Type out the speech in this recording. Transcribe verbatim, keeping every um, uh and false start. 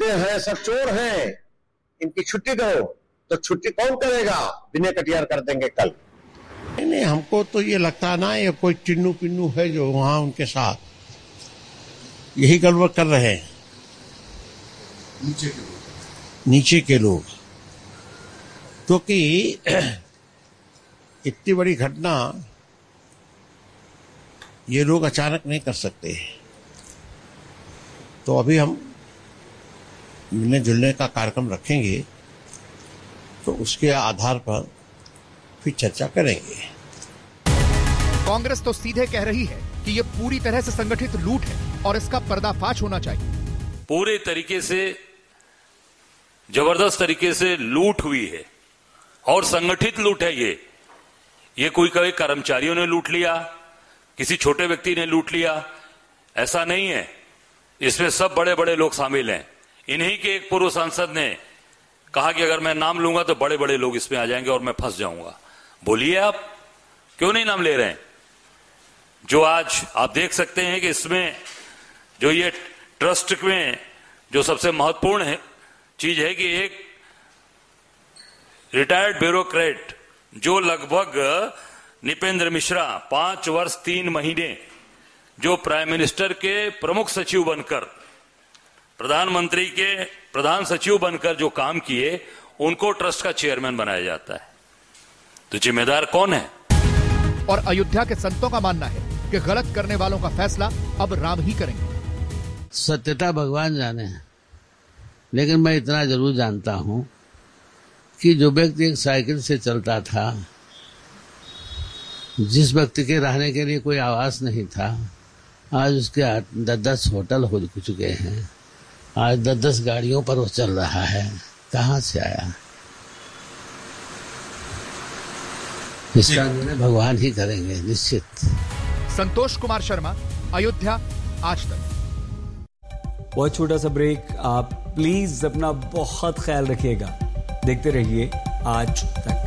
जुए हैं, सब चोर हैं, इनकी छुट्टी दो। तो छुट्टी कौन करेगा? विनय कटियार कर देंगे कल। नहीं नहीं, हमको तो ये लगता ना ये कोई टिन्नू पिन्नू है जो वहां उनके साथ यही गड़बड़ कर रहे हैं। नीचे के लोग नीचे के लोग क्योंकि इतनी बड़ी घटना ये लोग अचानक नहीं कर सकते। तो अभी हम मिलने जुलने का कार्यक्रम रखेंगे, तो उसके आधार पर फिर चर्चा करेंगे। कांग्रेस तो सीधे कह रही है कि ये पूरी तरह से संगठित लूट है और इसका पर्दाफाश होना चाहिए। पूरे तरीके से जबरदस्त तरीके से लूट हुई है और संगठित लूट है। ये ये कोई कभी कर्मचारियों ने लूट लिया, किसी छोटे व्यक्ति ने लूट लिया, ऐसा नहीं है। इसमें सब बड़े बड़े लोग शामिल हैं। इन्हीं के एक पूर्व सांसद ने कहा कि अगर मैं नाम लूंगा तो बड़े बड़े लोग इसमें आ जाएंगे और मैं फंस जाऊंगा। बोलिए आप क्यों नहीं नाम ले रहे हैं? जो आज आप देख सकते हैं कि इसमें जो ये ट्रस्ट में जो सबसे महत्वपूर्ण है चीज है कि एक रिटायर्ड ब्यूरोक्रेट जो लगभग निपेंद्र मिश्रा पांच वर्ष तीन महीने जो प्राइम मिनिस्टर के प्रमुख सचिव बनकर, प्रधानमंत्री के प्रधान सचिव बनकर जो काम किए, उनको ट्रस्ट का चेयरमैन बनाया जाता है। तो जिम्मेदार कौन है? और अयोध्या के संतों का मानना है कि गलत करने वालों का फैसला अब राम ही करेंगे। सत्यता भगवान जाने, लेकिन मैं इतना जरूर जानता हूं कि जो व्यक्ति एक साइकिल से चलता था, जिस व्यक्ति के रहने के लिए कोई आवास नहीं था, आज उसके दस दस होटल हो चुके हैं, आज दस दस गाड़ियों पर वो चल रहा है। कहां से आया? इसका निर्णय भगवान ही करेंगे निश्चित। संतोष कुमार शर्मा, अयोध्या, आज तक। बहुत छोटा सा ब्रेक। आप प्लीज अपना बहुत ख्याल रखिएगा। देखते रहिए आज तक।